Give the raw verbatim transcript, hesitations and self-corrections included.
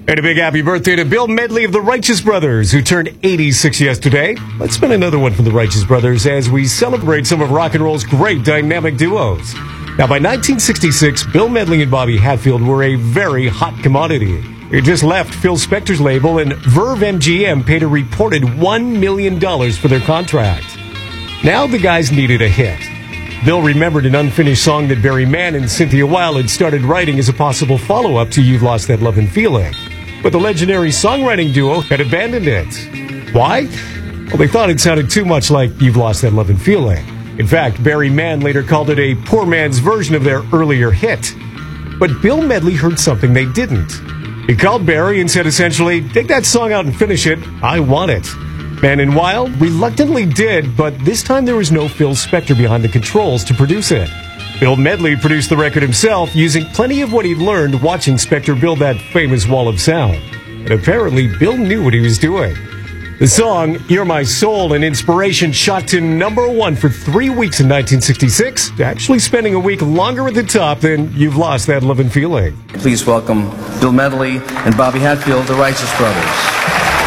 And a big happy birthday to Bill Medley of the Righteous Brothers, who turned eighty-six yesterday. Let's spin another one from the Righteous Brothers as we celebrate some of rock and roll's great dynamic duos. Now, by nineteen sixty-six, Bill Medley and Bobby Hatfield were a very hot commodity. They just left Phil Spector's label, and Verve M G M paid a reported one million dollars for their contract. Now the guys needed a hit. Bill remembered an unfinished song that Barry Mann and Cynthia Weil had started writing as a possible follow-up to You've Lost That Lovin' Feeling. But the legendary songwriting duo had abandoned it. Why? Well, they thought it sounded too much like You've Lost That Lovin' Feeling. In fact, Barry Mann later called it a poor man's version of their earlier hit. But Bill Medley heard something they didn't. He called Barry and said essentially, take that song out and finish it. I want it. Mann and Weil reluctantly did, but this time there was no Phil Spector behind the controls to produce it. Bill Medley produced the record himself, using plenty of what he'd learned watching Spector build that famous wall of sound. And apparently, Bill knew what he was doing. The song, You're My Soul, an inspiration, shot to number one for three weeks in nineteen sixty-six, actually spending a week longer at the top than You've Lost That Lovin' Feeling. Please welcome Bill Medley and Bobby Hatfield, the Righteous Brothers.